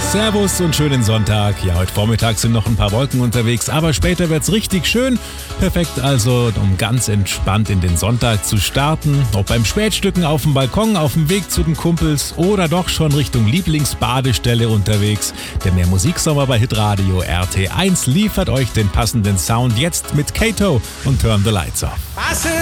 Servus und schönen Sonntag. Ja, heute Vormittag sind noch ein paar Wolken unterwegs, aber später wird's richtig schön. Perfekt also, um ganz entspannt in den Sonntag zu starten. Ob beim Spätstücken auf dem Balkon, auf dem Weg zu den Kumpels oder doch schon Richtung Lieblingsbadestelle unterwegs. Der Mehr Musiksommer bei Hitradio RT1 liefert euch den passenden Sound jetzt mit Kato und Turn the Lights Off.